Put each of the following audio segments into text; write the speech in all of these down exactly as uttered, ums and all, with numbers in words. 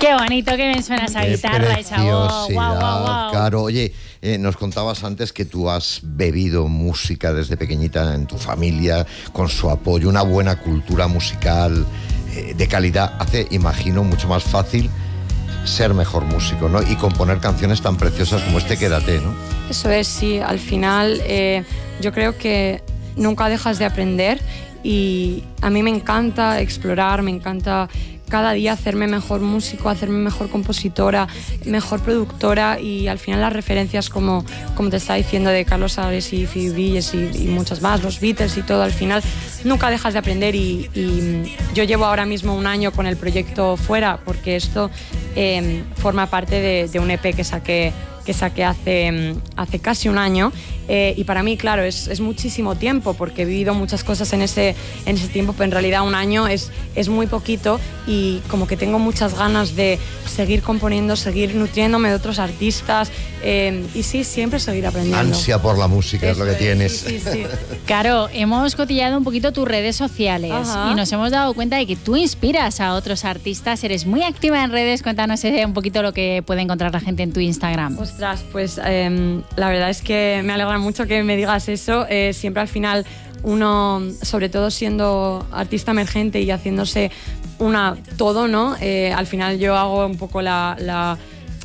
Qué bonito que me suena esa guitarra, esa voz. Wow, wow, wow. Claro, oye, eh, nos contabas antes que tú has bebido música desde pequeñita en tu familia, con su apoyo, una buena cultura musical eh, de calidad. Hace, imagino, mucho más fácil ser mejor músico, ¿no? Y componer canciones tan preciosas como este Quédate, ¿no? Eso es, sí. Al final, eh, yo creo que nunca dejas de aprender y a mí me encanta explorar, me encanta cada día hacerme mejor músico, hacerme mejor compositora, mejor productora, y al final las referencias como, como te estaba diciendo de Carlos Ares y Phoebe Bridgers y, y muchas más, los Beatles y todo, al final nunca dejas de aprender y, y yo llevo ahora mismo un año con el proyecto fuera porque esto eh, forma parte de, de un E P que saqué que saqué hace, hace casi un año eh, y para mí, claro, es, es muchísimo tiempo porque he vivido muchas cosas en ese, en ese tiempo, pero en realidad un año es, es muy poquito y como que tengo muchas ganas de seguir componiendo, seguir nutriéndome de otros artistas eh, y sí, siempre seguir aprendiendo. Ansia por la música es lo que es, tienes. Sí, sí, sí. Caro, hemos cotillado un poquito tus redes sociales. Ajá. Y nos hemos dado cuenta de que tú inspiras a otros artistas, eres muy activa en redes. Cuéntanos un poquito lo que puede encontrar la gente en tu Instagram. Ostras, pues eh, la verdad es que me alegra mucho que me digas eso. Eh, siempre al final uno, sobre todo siendo artista emergente y haciéndose una todo, ¿no? Eh, al final yo hago un poco la... la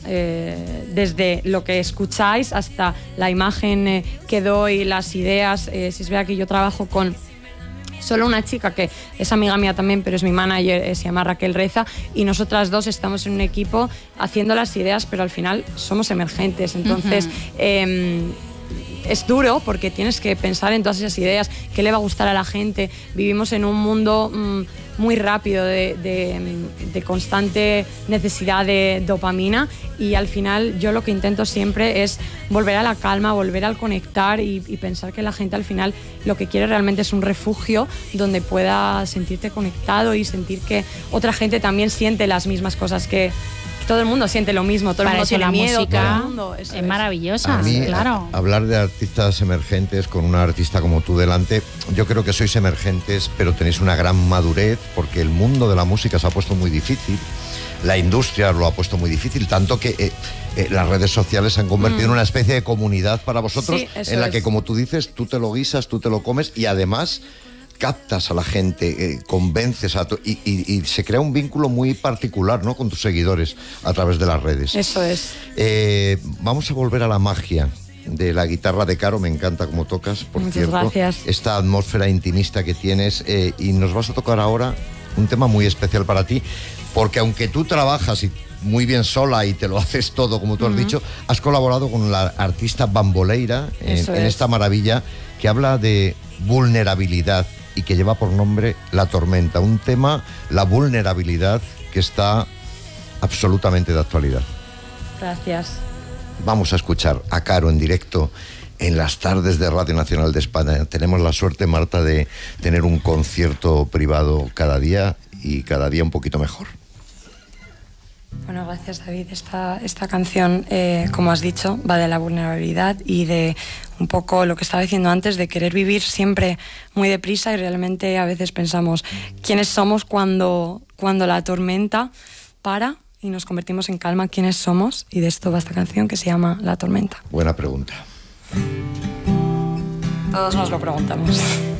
Eh, desde lo que escucháis hasta la imagen eh, que doy, las ideas. Eh, si es verdad que yo trabajo con solo una chica que es amiga mía también, pero es mi manager, eh, se llama Raquel Reza, y nosotras dos estamos en un equipo haciendo las ideas, pero al final somos emergentes. Entonces uh-huh. eh, es duro porque tienes que pensar en todas esas ideas, qué le va a gustar a la gente. Vivimos en un mundo mmm, muy rápido de, de, de constante necesidad de dopamina y al final yo lo que intento siempre es volver a la calma, volver al conectar y, y pensar que la gente al final lo que quiere realmente es un refugio donde pueda sentirte conectado y sentir que otra gente también siente las mismas cosas que todo el mundo siente lo mismo, todo el mundo tiene miedo, todo el mundo, es, es maravillosa. A mí, claro. a, hablar de artistas emergentes con una artista como tú delante, yo creo que sois emergentes, pero tenéis una gran madurez, porque el mundo de la música se ha puesto muy difícil, la industria lo ha puesto muy difícil, tanto que eh, eh, las redes sociales se han convertido mm. en una especie de comunidad para vosotros, sí, en la es. que, como tú dices, tú te lo guisas, tú te lo comes y además captas a la gente, eh, convences a y, y, y se crea un vínculo muy particular, ¿no?, con tus seguidores a través de las redes. Eso es. Eh, vamos a volver a la magia de la guitarra de Caro, me encanta cómo tocas, por Muchas cierto. Gracias. Esta atmósfera intimista que tienes eh, y nos vas a tocar ahora un tema muy especial para ti, porque aunque tú trabajas y muy bien sola y te lo haces todo, como tú uh-huh. has dicho, has colaborado con la artista Bamboleira en, en esta maravilla que habla de vulnerabilidad y que lleva por nombre La Tormenta, un tema, la vulnerabilidad, que está absolutamente de actualidad. Gracias. Vamos a escuchar a Caro en directo en las tardes de Radio Nacional de España. Tenemos la suerte, Marta, de tener un concierto privado cada día y cada día un poquito mejor. Bueno, gracias, David. Esta, esta canción, eh, como has dicho, va de la vulnerabilidad y de un poco lo que estaba diciendo antes, de querer vivir siempre muy deprisa, y realmente a veces pensamos quiénes somos cuando, cuando la tormenta para y nos convertimos en calma, quiénes somos, y de esto va esta canción que se llama La Tormenta. Buena pregunta. Todos nos lo preguntamos.